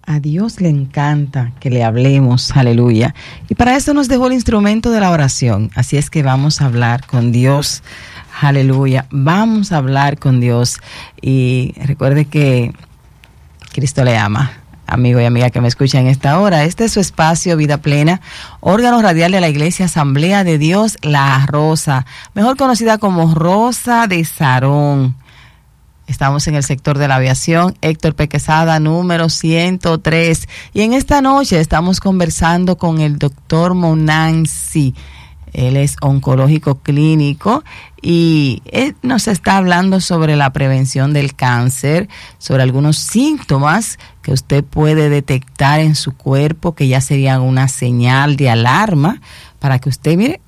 A Dios le encanta que le hablemos, aleluya. Y para eso nos dejó el instrumento de la oración. Así es que vamos a hablar con Dios, aleluya. Vamos a hablar con Dios. Y recuerde que Cristo le ama, amigo y amiga que me escuchan en esta hora. Este es su espacio Vida Plena, órgano radial de la Iglesia Asamblea de Dios, La Rosa, mejor conocida como Rosa de Sarón. Estamos en el sector de la aviación, Héctor P. Quesada, número 103. Y en esta noche estamos conversando con el doctor Monansi. Él es oncológico clínico y él nos está hablando sobre la prevención del cáncer, sobre algunos síntomas que usted puede detectar en su cuerpo, que ya serían una señal de alarma para que usted, mire,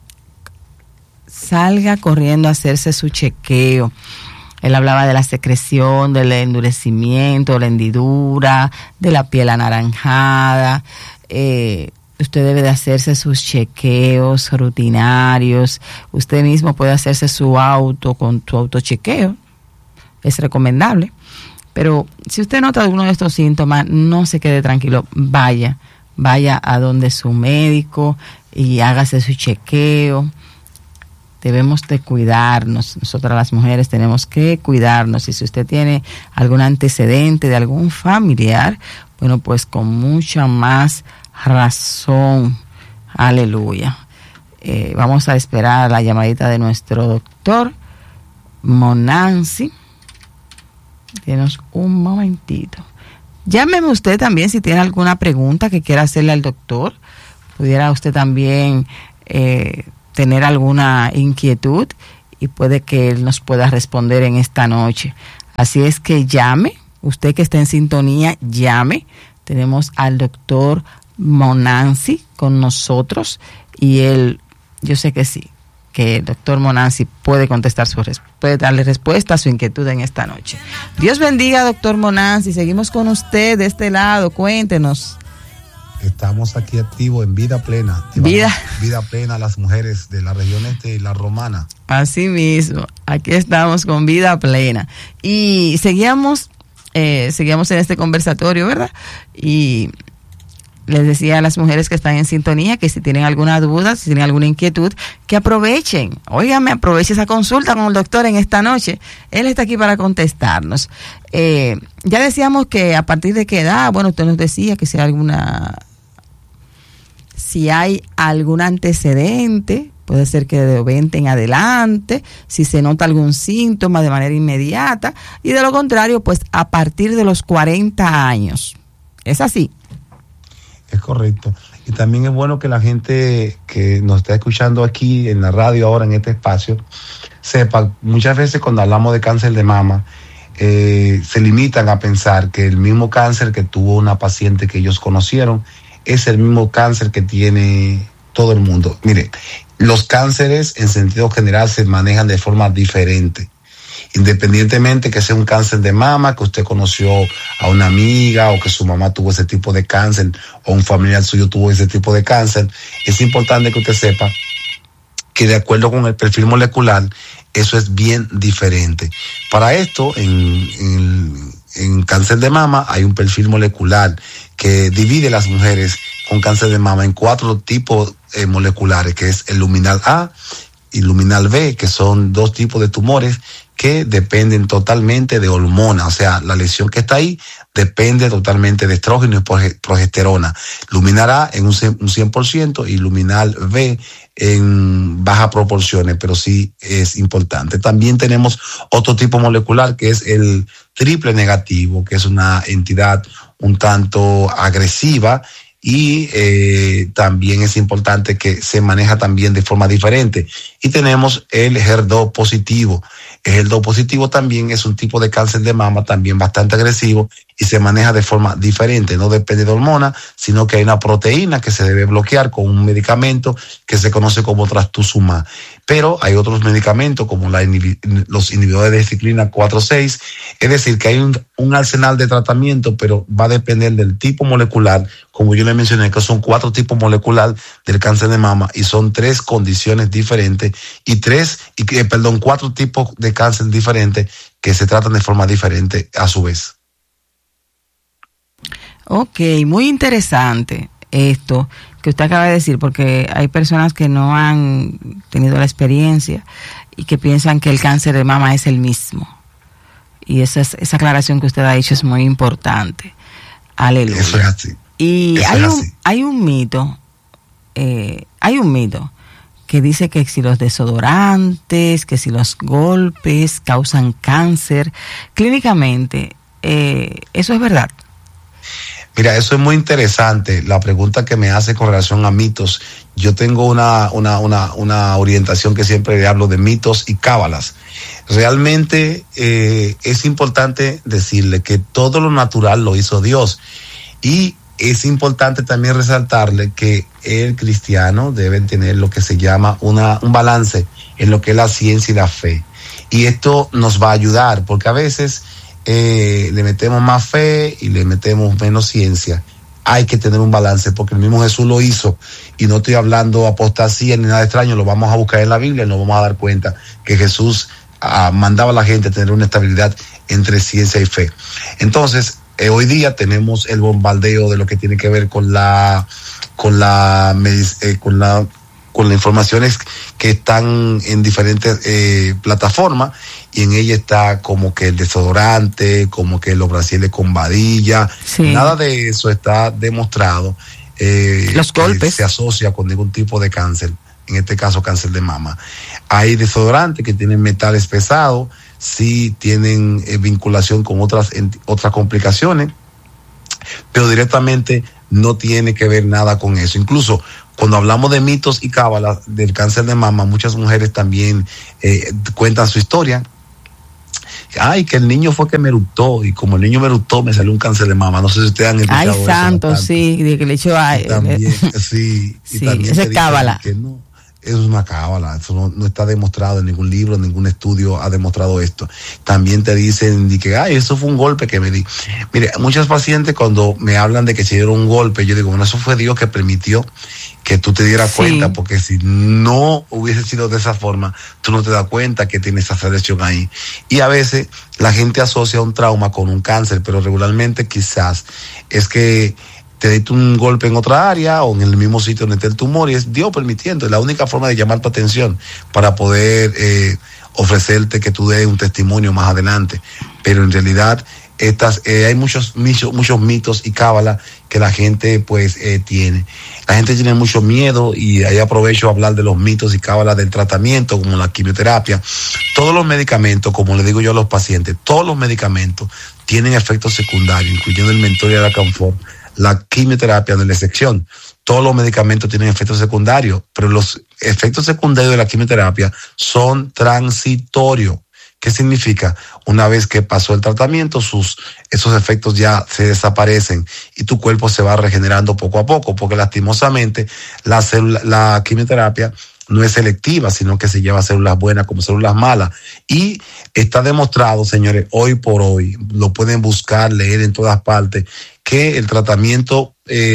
salga corriendo a hacerse su chequeo. Él hablaba de la secreción, del endurecimiento, la hendidura, de la piel anaranjada. Usted debe de hacerse sus chequeos rutinarios. Usted mismo puede hacerse su autochequeo. Es recomendable. Pero si usted nota alguno de estos síntomas, no se quede tranquilo. Vaya a donde su médico y hágase su chequeo. Debemos de cuidarnos. Nosotras las mujeres tenemos que cuidarnos. Y si usted tiene algún antecedente de algún familiar, bueno, pues con mucha más razón. Aleluya. Vamos a esperar la llamadita de nuestro doctor Monansi. Denos un momentito. Llámeme usted también si tiene alguna pregunta que quiera hacerle al doctor. Pudiera usted también tener alguna inquietud y puede que él nos pueda responder en esta noche. Así es que llame, usted que está en sintonía, llame. Tenemos al doctor Monansi con nosotros y él, yo sé que sí, que el doctor Monansi puede contestar puede darle respuesta a su inquietud en esta noche. Dios bendiga, doctor Monansi. Seguimos con usted de este lado. Cuéntenos. Estamos aquí activos en Vida Plena. Vida Plena a las mujeres de la región este y la romana. Así mismo, aquí estamos con Vida Plena. Y seguíamos en este conversatorio, ¿verdad? Y les decía a las mujeres que están en sintonía que si tienen alguna duda, si tienen alguna inquietud, que aprovechen. Óigame, aproveche esa consulta con el doctor en esta noche. Él está aquí para contestarnos. Ya decíamos que a partir de qué edad, bueno, usted nos decía que si hay algún antecedente, puede ser que de 20 en adelante, si se nota algún síntoma de manera inmediata, y de lo contrario, pues a partir de los 40 años. ¿Es así? Es correcto. Y también es bueno que la gente que nos está escuchando aquí en la radio ahora, en este espacio, sepa, muchas veces cuando hablamos de cáncer de mama, se limitan a pensar que el mismo cáncer que tuvo una paciente que ellos conocieron es el mismo cáncer que tiene todo el mundo. Mire, los cánceres en sentido general se manejan de forma diferente. Independientemente que sea un cáncer de mama, que usted conoció a una amiga o que su mamá tuvo ese tipo de cáncer o un familiar suyo tuvo ese tipo de cáncer, es importante que usted sepa que de acuerdo con el perfil molecular, eso es bien diferente. Para esto, en cáncer de mama hay un perfil molecular que divide las mujeres con cáncer de mama en 4 tipos moleculares, que es el luminal A y luminal B, que son 2 tipos de tumores que dependen totalmente de hormonas. O sea, la lesión que está ahí depende totalmente de estrógeno y progesterona. Luminal A en un 100% y luminal B en bajas proporciones, pero sí es importante. También tenemos otro tipo molecular que es el triple negativo, que es una entidad un tanto agresiva y también es importante que se maneja también de forma diferente. Y tenemos el HER2 positivo. El HER2 positivo también es un tipo de cáncer de mama también bastante agresivo y se maneja de forma diferente. No depende de hormonas, sino que hay una proteína que se debe bloquear con un medicamento que se conoce como trastuzumab. Pero hay otros medicamentos como los inhibidores de ciclina 4/6. Es decir, que hay un arsenal de tratamiento, pero va a depender del tipo molecular. Como yo le mencioné, que son 4 tipos moleculares del cáncer de mama y son 3 condiciones diferentes y 4 tipos de cáncer diferentes que se tratan de forma diferente a su vez. Ok, muy interesante esto que usted acaba de decir, porque hay personas que no han tenido la experiencia y que piensan que el cáncer de mama es el mismo. Y esa aclaración que usted ha hecho es muy importante. Aleluya. Eso es así. Y hay un mito que dice que si los desodorantes, que si los golpes causan cáncer. Clínicamente, ¿eso es verdad? Mira, eso es muy interesante, la pregunta que me hace con relación a mitos. Yo tengo una orientación que siempre le hablo de mitos y cábalas. Realmente es importante decirle que todo lo natural lo hizo Dios. Y es importante también resaltarle que el cristiano debe tener lo que se llama un balance en lo que es la ciencia y la fe. Y esto nos va a ayudar, porque a veces le metemos más fe y le metemos menos ciencia. Hay que tener un balance, porque el mismo Jesús lo hizo, y no estoy hablando apostasía ni nada extraño, lo vamos a buscar en la Biblia y nos vamos a dar cuenta que Jesús mandaba a la gente a tener una estabilidad entre ciencia y fe. Entonces, hoy día tenemos el bombardeo de lo que tiene que ver con las informaciones que están en diferentes plataformas, y en ella está como que el desodorante, como que los brasiles con vadilla. Sí. Nada de eso está demostrado. Los golpes se asocia con ningún tipo de cáncer, en este caso cáncer de mama. Hay desodorantes que tienen metales pesados, sí tienen vinculación con otras complicaciones, pero directamente no tiene que ver nada con eso. Incluso cuando hablamos de mitos y cábalas del cáncer de mama, muchas mujeres también cuentan su historia. Ay, que el niño fue que me eructó, y como el niño me eructó, me salió un cáncer de mama. No sé si ustedes han escuchado eso. Ay, santo, sí, de que le echó ay. También, sí, y también esa es cábala. Que no, es una cábala, eso no está demostrado en ningún libro, en ningún estudio ha demostrado esto. También te dicen que, ay, eso fue un golpe que me di. Mire, muchos pacientes cuando me hablan de que se dieron un golpe, yo digo, bueno, eso fue Dios que permitió que tú te dieras cuenta, porque si no hubiese sido de esa forma, tú no te das cuenta que tienes esa lesión ahí. Y a veces la gente asocia un trauma con un cáncer, pero regularmente quizás es que te diste un golpe en otra área o en el mismo sitio donde está el tumor, y es Dios permitiendo. Es la única forma de llamar tu atención para poder ofrecerte que tú des un testimonio más adelante. Pero en realidad hay muchos mitos y cábalas que la gente tiene. La gente tiene mucho miedo, y ahí aprovecho a hablar de los mitos y cábalas del tratamiento, como la quimioterapia. Todos los medicamentos, como le digo yo a los pacientes, todos los medicamentos tienen efectos secundarios, incluyendo el Mentor y el Acanfor. La quimioterapia no es la excepción. Todos los medicamentos tienen efectos secundarios, pero los efectos secundarios de la quimioterapia son transitorios. ¿Qué significa? Una vez que pasó el tratamiento, esos efectos ya se desaparecen y tu cuerpo se va regenerando poco a poco, porque lastimosamente la quimioterapia no es selectiva, sino que se lleva células buenas como células malas. Y está demostrado, señores, hoy por hoy, lo pueden buscar, leer en todas partes, que el tratamiento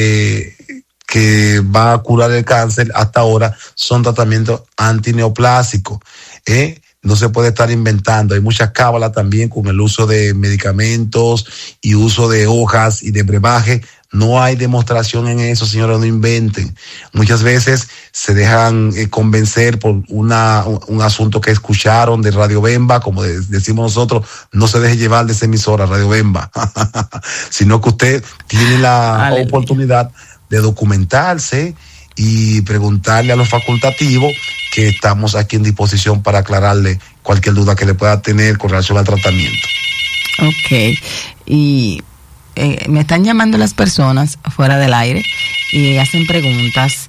que va a curar el cáncer hasta ahora son tratamientos antineoplásicos. No se puede estar inventando. Hay muchas cábalas también con el uso de medicamentos y uso de hojas y de brebaje. No hay demostración en eso, señores, no inventen. Muchas veces se dejan convencer por un asunto que escucharon de Radio Bemba, como decimos nosotros, no se deje llevar de esa emisora, Radio Bemba, sino que usted tiene la oportunidad de documentarse y preguntarle a los facultativos, que estamos aquí en disposición para aclararle cualquier duda que le pueda tener con relación al tratamiento. Ok, y me están llamando las personas fuera del aire y hacen preguntas.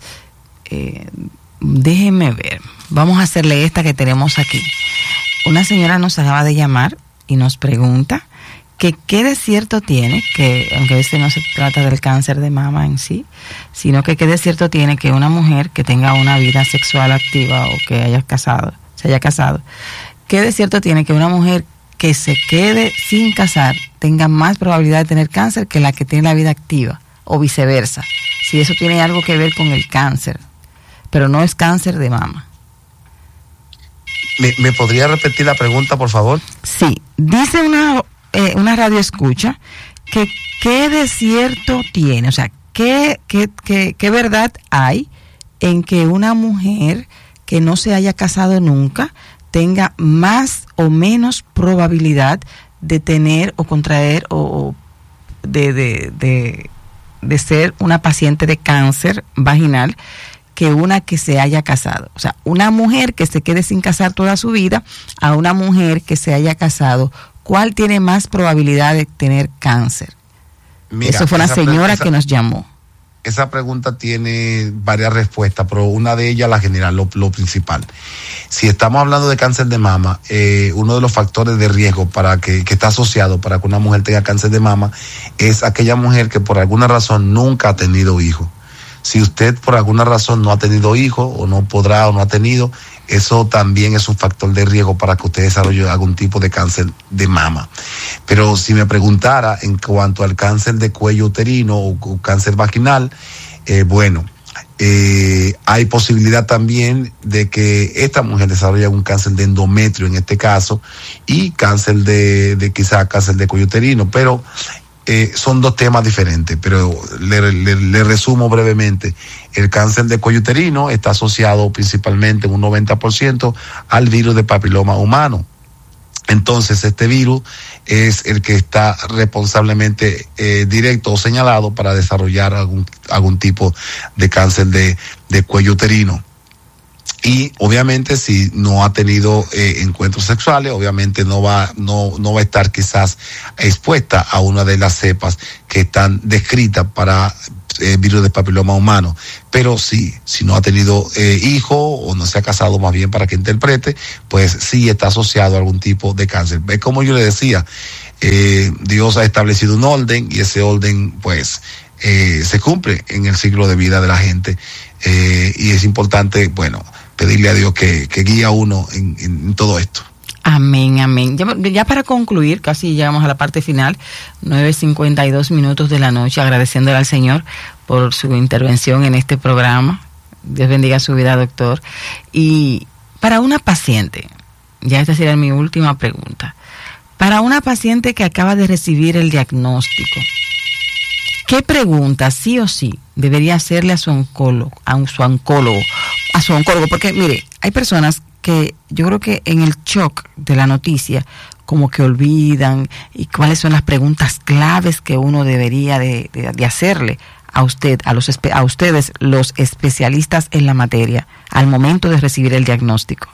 Déjenme ver, vamos a hacerle esta que tenemos aquí. Una señora nos acaba de llamar y nos pregunta que qué de cierto tiene, que aunque este no se trata del cáncer de mama en sí, sino que qué de cierto tiene que una mujer que tenga una vida sexual activa o que se haya casado, qué de cierto tiene que una mujer que se quede sin casar tenga más probabilidad de tener cáncer que la que tiene la vida activa, o viceversa, si eso tiene algo que ver con el cáncer, pero no es cáncer de mama. ¿Me podría repetir la pregunta, por favor? Sí, dice una radio escucha que qué de cierto tiene, o sea, qué verdad hay en que una mujer que no se haya casado nunca tenga más o menos probabilidad de tener o contraer o de ser una paciente de cáncer vaginal que una que se haya casado. O sea, una mujer que se quede sin casar toda su vida a una mujer que se haya casado, ¿cuál tiene más probabilidad de tener cáncer? Mira, eso fue una señora que nos llamó. Esa pregunta tiene varias respuestas, pero una de ellas la general, lo principal. Si estamos hablando de cáncer de mama, uno de los factores de riesgo para que está asociado para que una mujer tenga cáncer de mama es aquella mujer que por alguna razón nunca ha tenido hijos. Si usted por alguna razón no ha tenido hijos o no podrá o no ha tenido, eso también es un factor de riesgo para que usted desarrolle algún tipo de cáncer de mama. Pero si me preguntara en cuanto al cáncer de cuello uterino o cáncer vaginal, hay posibilidad también de que esta mujer desarrolle un cáncer de endometrio en este caso y cáncer de quizá cáncer de cuello uterino, pero son dos temas diferentes, pero le resumo brevemente. El cáncer de cuello uterino está asociado principalmente en un 90% al virus de papiloma humano. Entonces, este virus es el que está responsablemente directo o señalado para desarrollar algún tipo de cáncer de cuello uterino. Y obviamente si no ha tenido encuentros sexuales, obviamente no va a estar quizás expuesta a una de las cepas que están descritas para virus de papiloma humano. Pero si no ha tenido hijo o no se ha casado, más bien para que interprete, pues sí está asociado a algún tipo de cáncer. Es como yo le decía, Dios ha establecido un orden y ese orden pues se cumple en el ciclo de vida de la gente, y es importante, pedirle a Dios que guíe a uno en todo esto. Amén, amén. Ya para concluir, casi llegamos a la parte final, 9:52 de la noche, agradeciéndole al Señor por su intervención en este programa. Dios bendiga su vida, doctor. Y para una paciente, ya esta sería mi última pregunta, para una paciente que acaba de recibir el diagnóstico, ¿qué pregunta sí o sí debería hacerle a su oncólogo? Porque mire, hay personas que yo creo que en el shock de la noticia como que olvidan y cuáles son las preguntas claves que uno debería de hacerle a ustedes los especialistas en la materia al momento de recibir el diagnóstico.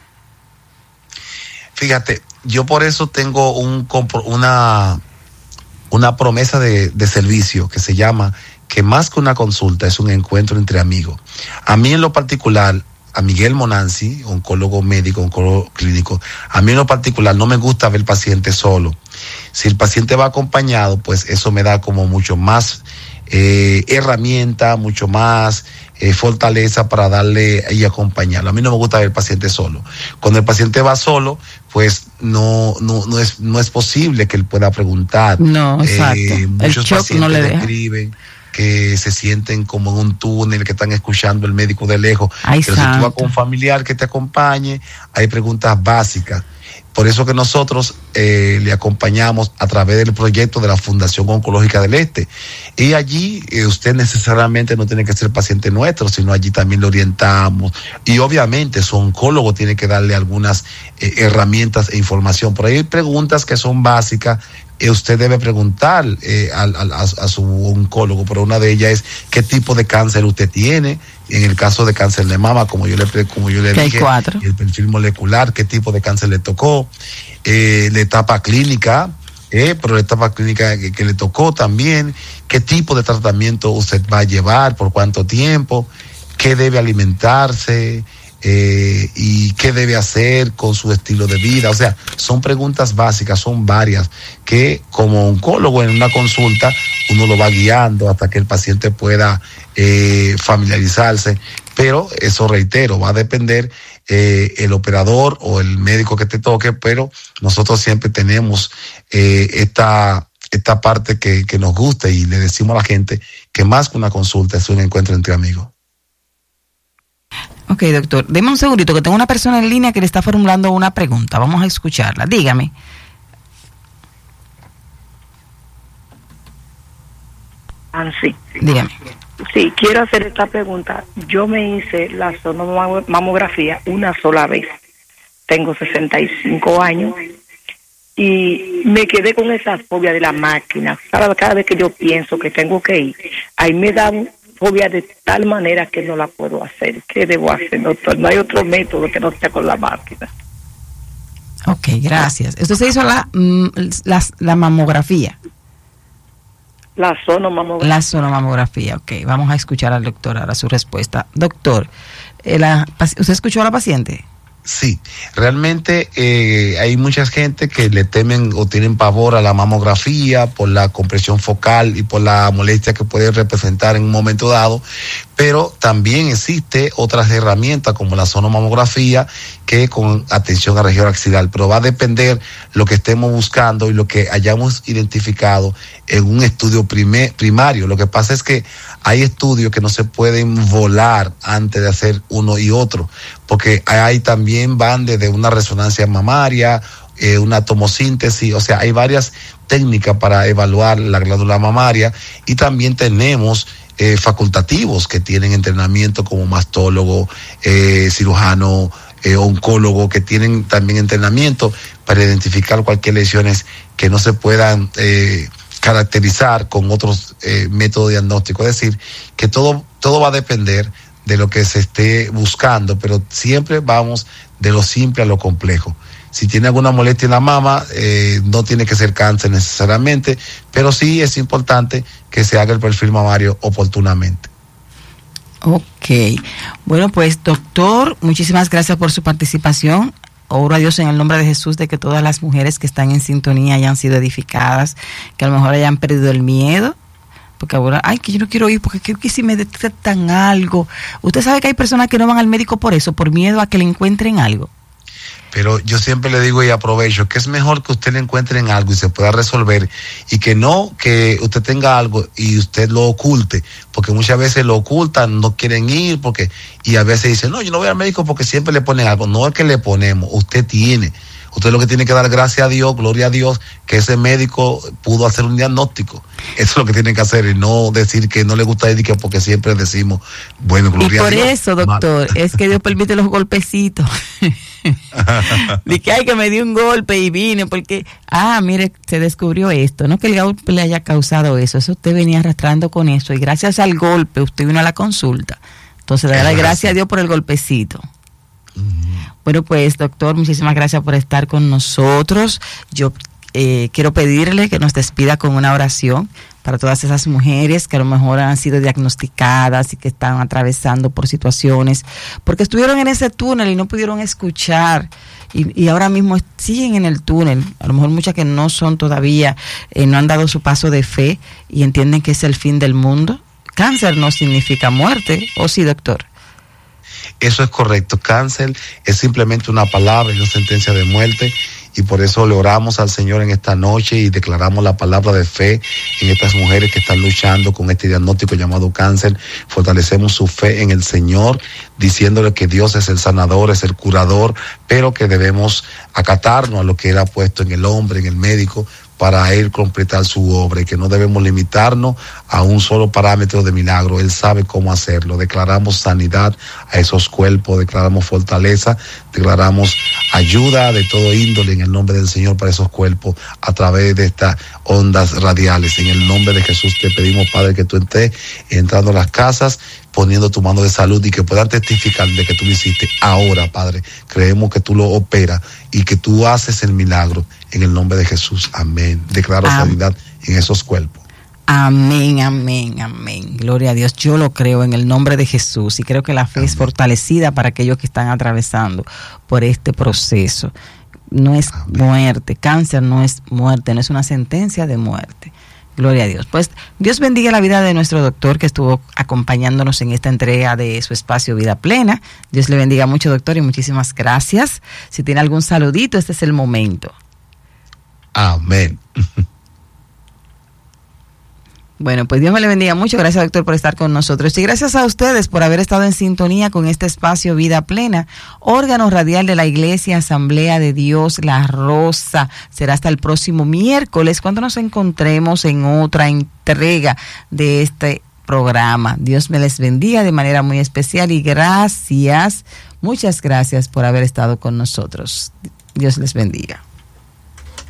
Fíjate, yo por eso tengo una promesa de servicio que se llama que más que una consulta es un encuentro entre amigos. A mí en lo particular, a Miguel Monanzi, oncólogo médico, oncólogo clínico, a mí en lo particular no me gusta ver paciente solo. Si el paciente va acompañado, pues eso me da como mucho más herramienta, mucho más fortaleza para darle y acompañarlo. A mí no me gusta ver el paciente solo. Cuando el paciente va solo, pues no es posible que él pueda preguntar. No, exacto. Muchos el shock pacientes no le deja. Escriben que se sienten como en un túnel, que están escuchando el médico de lejos. Ay, pero santo. si tú vas con un familiar que te acompañe, hay preguntas básicas. Por eso que nosotros le acompañamos a través del proyecto de la Fundación Oncológica del Este. Y allí usted necesariamente no tiene que ser paciente nuestro, sino allí también le orientamos. Y obviamente su oncólogo tiene que darle algunas herramientas e información. Por ahí hay preguntas que son básicas. Usted debe preguntar a su oncólogo, pero una de ellas es qué tipo de cáncer usted tiene. En el caso de cáncer de mama, como yo le dije, el perfil molecular, qué tipo de cáncer le tocó, la etapa clínica, pero la etapa clínica que le tocó también, qué tipo de tratamiento usted va a llevar, por cuánto tiempo, qué debe alimentarse, y qué debe hacer con su estilo de vida. O sea, son preguntas básicas, son varias, que como oncólogo en una consulta uno lo va guiando hasta que el paciente pueda familiarizarse, pero eso, reitero, va a depender el operador o el médico que te toque, pero nosotros siempre tenemos esta parte que nos gusta y le decimos a la gente que más que una consulta es un encuentro entre amigos. Ok, doctor, deme un segundito que tengo una persona en línea que le está formulando una pregunta. Vamos a escucharla. Dígame. Nancy. Dígame. Sí, quiero hacer esta pregunta. Yo me hice la sonomamografía una sola vez. Tengo 65 años y me quedé con esa fobia de la máquina. Cada vez que yo pienso que tengo que ir, ahí me da fobia de tal manera que no la puedo hacer. ¿Qué debo hacer, doctor? No hay otro método que no sea con la máquina. Ok, gracias. Esto se hizo la mamografía. La sonomamografía. La sonomamografía, ok. Vamos a escuchar al doctor ahora su respuesta. Doctor, ¿usted escuchó a la paciente? Sí, realmente hay mucha gente que le temen o tienen pavor a la mamografía por la compresión focal y por la molestia que puede representar en un momento dado, pero también existe otras herramientas como la sonomamografía que con atención a la región axilar, pero va a depender lo que estemos buscando y lo que hayamos identificado en un estudio primario. Lo que pasa es que hay estudios que no se pueden volar antes de hacer uno y otro, porque hay también van desde una resonancia mamaria, una tomosíntesis, o sea, hay varias técnicas para evaluar la glándula mamaria y también tenemos facultativos que tienen entrenamiento como mastólogo, cirujano, oncólogo, que tienen también entrenamiento para identificar cualquier lesiones que no se puedan caracterizar con otros métodos diagnósticos. Es decir, que todo va a depender de lo que se esté buscando, pero siempre vamos de lo simple a lo complejo. Si tiene alguna molestia en la mama, no tiene que ser cáncer necesariamente, pero sí es importante que se haga el perfil mamario oportunamente. Ok. Bueno, pues doctor, muchísimas gracias por su participación. Oro a Dios en el nombre de Jesús de que todas las mujeres que están en sintonía hayan sido edificadas, que a lo mejor hayan perdido el miedo, porque ahora, ay, que yo no quiero ir porque creo que si me detectan algo. Usted sabe que hay personas que no van al médico por eso, por miedo a que le encuentren algo. Pero yo siempre le digo y aprovecho que es mejor que usted le encuentre en algo y se pueda resolver, y que no que usted tenga algo y usted lo oculte, porque muchas veces lo ocultan, no quieren ir, y a veces dicen, no, yo no voy al médico porque siempre le ponen algo. No es que le ponemos, usted lo que tiene que dar gracias a Dios, gloria a Dios, que ese médico pudo hacer un diagnóstico. Eso es lo que tiene que hacer, y no decir que no le gusta ir, porque siempre decimos, bueno, gloria a Dios. Y por eso, doctor, es que Dios permite los golpecitos. De que, ay, que me dio un golpe y vine, porque, mire, se descubrió esto, no que el golpe le haya causado eso usted venía arrastrando con eso, y gracias al golpe usted vino a la consulta. Entonces, le da gracias a Dios por el golpecito. Bueno, pues doctor, muchísimas gracias por estar con nosotros. Yo quiero pedirle que nos despida con una oración para todas esas mujeres que a lo mejor han sido diagnosticadas y que están atravesando por situaciones, porque estuvieron en ese túnel y no pudieron escuchar, y ahora mismo siguen en el túnel. A lo mejor muchas que no son todavía, no han dado su paso de fe y entienden que es el fin del mundo. Cáncer no significa muerte, ¿o sí, doctor? Eso es correcto. Cáncer es simplemente una palabra y una sentencia de muerte, y por eso le oramos al Señor en esta noche y declaramos la palabra de fe en estas mujeres que están luchando con este diagnóstico llamado cáncer. Fortalecemos su fe en el Señor, diciéndole que Dios es el sanador, es el curador, pero que debemos acatarnos a lo que Él ha puesto en el hombre, en el médico, para Él completar su obra, y que no debemos limitarnos a un solo parámetro de milagro. Él sabe cómo hacerlo. Declaramos sanidad a esos cuerpos, declaramos fortaleza, declaramos ayuda de todo índole en el nombre del Señor para esos cuerpos a través de estas ondas radiales. En el nombre de Jesús te pedimos, Padre, que tú estés entrando a las casas, poniendo tu mano de salud, y que puedan testificar de que tú lo hiciste ahora, Padre. Creemos que tú lo operas y que tú haces el milagro en el nombre de Jesús. Amén. Declaro sanidad en esos cuerpos. Amén, amén, amén. Gloria a Dios. Yo lo creo en el nombre de Jesús, y creo que la fe es fortalecida para aquellos que están atravesando por este proceso. No es muerte, cáncer no es muerte, no es una sentencia de muerte. Gloria a Dios. Pues Dios bendiga la vida de nuestro doctor que estuvo acompañándonos en esta entrega de su espacio Vida Plena. Dios le bendiga mucho, doctor, y muchísimas gracias. Si tiene algún saludito, este es el momento. Amén. Bueno, pues Dios me le bendiga mucho. Gracias, doctor, por estar con nosotros. Y gracias a ustedes por haber estado en sintonía con este espacio Vida Plena, órgano radial de la Iglesia Asamblea de Dios La Rosa. Será hasta el próximo miércoles cuando nos encontremos en otra entrega de este programa. Dios me les bendiga de manera muy especial y gracias, muchas gracias por haber estado con nosotros. Dios les bendiga.